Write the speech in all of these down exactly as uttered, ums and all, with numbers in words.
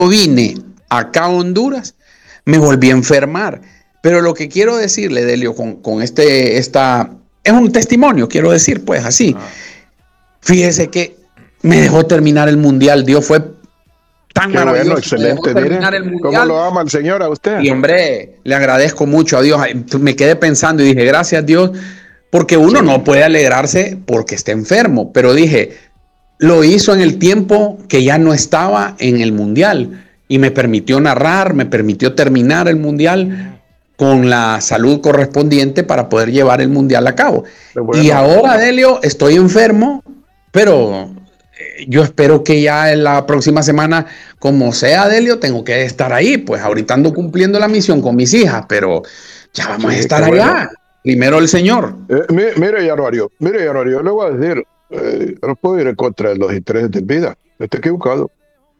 vine acá a Honduras, me volví a enfermar. Pero lo que quiero decirle, Delio, con, con este, esta, es un testimonio, quiero decir, pues así. Ah. Fíjese que me dejó terminar el mundial. Dios fue tan Qué maravilloso. Bueno, excelente. Terminar el mundial. ¿Cómo lo ama el Señor a usted? Y hombre, le agradezco mucho a Dios. Me quedé pensando y dije, gracias Dios, porque uno sí. no puede alegrarse porque esté enfermo. Pero dije, lo hizo en el tiempo que ya no estaba en el mundial. Y me permitió narrar, me permitió terminar el mundial con la salud correspondiente para poder llevar el mundial a cabo. Bueno, y ahora, Delio, estoy enfermo, pero yo espero que ya en la próxima semana, como sea, Delio, tengo que estar ahí. Pues ahorita ando cumpliendo la misión con mis hijas, pero ya vamos sí, a estar allá. Bueno. Primero el Señor. Eh, mire, mire, Januario, mire, Januario, yo le voy a decir, eh, no puedo ir en contra de los intereses de vida. Estoy equivocado.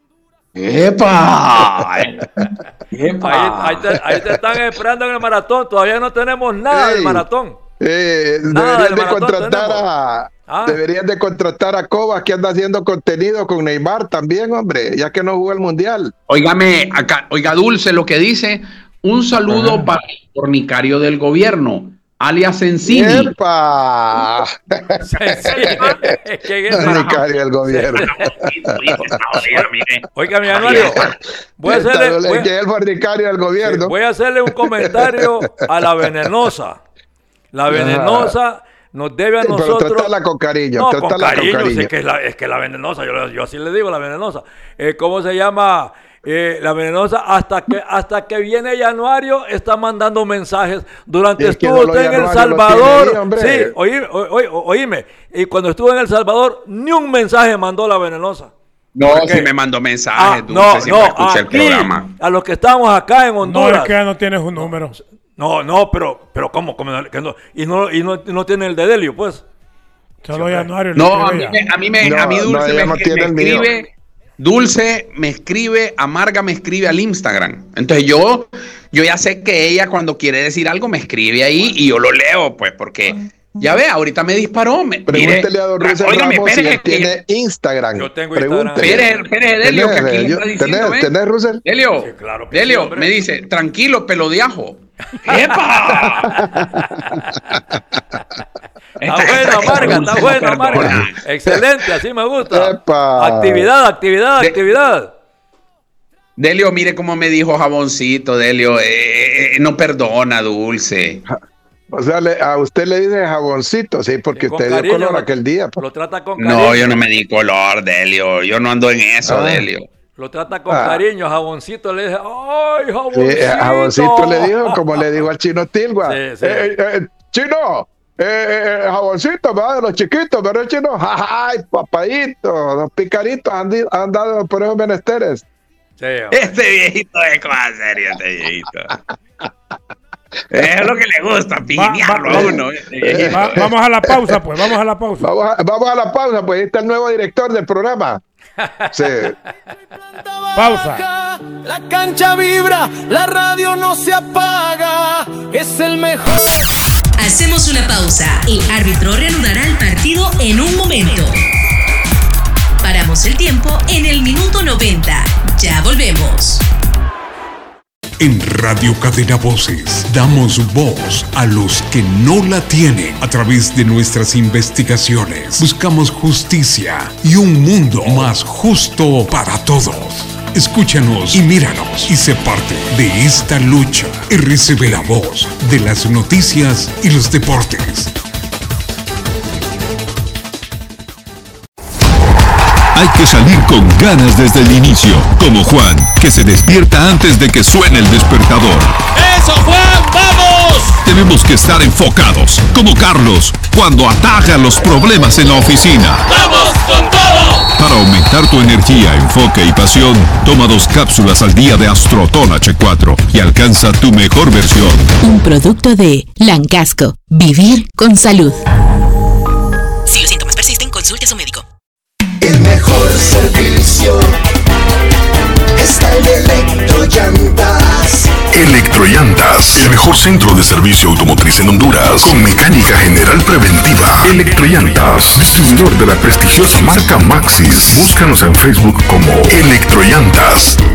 ¡Epa! ¡Epa! Ahí, ahí, te, ahí te están esperando en el maratón. Todavía no tenemos nada Ey, del maratón. Eh, nada deberían, del de maratón contratar a, ¿Ah? deberían de contratar a Cobas, que anda haciendo contenido con Neymar también, hombre, ya que no jugó el mundial. Óigame, acá, oiga, Dulce, lo que dice, un saludo Ajá. para el fornicario del gobierno, alias Sensini. ¡Epa! Fornicario del gobierno. Oiga, mi Anuario, voy a hacerle, voy, el fornicario del gobierno. Sí, voy a hacerle un comentario a la venenosa. La venenosa nos debe a sí, nosotros. Pero trátala con cariño. No, trátala con cariño, con cariño. Sí, es, que es, la, es que la venenosa, yo, yo así le digo, la venenosa. Eh, ¿Cómo se llama? Eh, la venenosa, hasta que hasta que viene Januario, está mandando mensajes. Durante es estuvo usted en El Salvador. Ahí, sí, oíme, oí, oíme. Y cuando estuvo en El Salvador, ni un mensaje mandó la venenosa. No, sí si me mandó mensajes. Ah, no, no, escuché el programa. A los que estamos acá en Honduras. No, es que ya no tienes un número. No, no, pero, pero ¿cómo? ¿Cómo que no? Y no, y no, no tiene el de Delio, pues. Solo Januario. No, a mí, me, a mí, me, no, a mí Dulce no, me, me escribe. Dulce me escribe, Amarga me escribe al Instagram. Entonces yo, yo ya sé que ella cuando quiere decir algo me escribe ahí y yo lo leo, pues, porque ya ve, ahorita me disparó. Me, Pregúntele a Don Russell Ramos si él tiene Instagram. Yo tengo Instagram. Pérez, Pérez, Delio, que aquí le está diciendo. ¿Tenés, ¿tenés Russell? Delio, sí, claro, Delio, sí, me dice, tranquilo, pelo de ajo. ¡Epa! Está buena, Amarga, está buena, Amarga. Excelente, así me gusta. Epa. Actividad, actividad, de, actividad. Delio, mire cómo me dijo Jaboncito, Delio, eh, eh, no perdona, Dulce. O sea, le, a usted le dice Jaboncito, sí, porque usted cariño, dio color aquel día. Pues. Lo trata con cariño. No, yo no me di color, Delio, yo no ando en eso, ah. Delio. Lo trata con ah. cariño, Jaboncito le dice, ¡ay, Jaboncito! Sí, Jaboncito le dijo, como le dijo al Chino Tilgua. Sí, sí. Eh, eh, ¡Chino! Eh, eh, jaboncito, ¿verdad? De los chiquitos, ¿verdad, Chino? ¡Ay, papadito! Los picaritos han, han dado por esos menesteres. Sí, este viejito es cosa seria, este viejito. Es lo que le gusta, piñarlo a uno. Eh, va, vamos a la pausa, pues, vamos a la pausa. Vamos a, vamos a la pausa, pues, ahí está el nuevo director del programa. Sí. Pausa. La cancha vibra, la radio no se apaga, es el mejor. Hacemos una pausa. El árbitro reanudará el partido en un momento. Paramos el tiempo en el minuto noventa. Ya volvemos. En Radio Cadena Voces damos voz a los que no la tienen. A través de nuestras investigaciones buscamos justicia y un mundo más justo para todos. Escúchanos y míranos y sé parte de esta lucha. R C B, la voz de las noticias y los deportes. Hay que salir con ganas desde el inicio, como Juan, que se despierta antes de que suene el despertador. ¡Eso, Juan! ¡Vamos! Tenemos que estar enfocados, como Carlos, cuando ataja los problemas en la oficina. ¡Vamos con todo! Para aumentar tu energía, enfoque y pasión, toma dos cápsulas al día de Astroton H cuatro y alcanza tu mejor versión. Un producto de Lancasco. Vivir con salud. Si los síntomas persisten, consulte a su médico. El mejor servicio está en Electrollantas. Electrollantas, el mejor centro de servicio automotriz en Honduras, con mecánica general preventiva. Electrollantas, distribuidor de la prestigiosa marca Maxxis. Búscanos en Facebook como Electrollantas.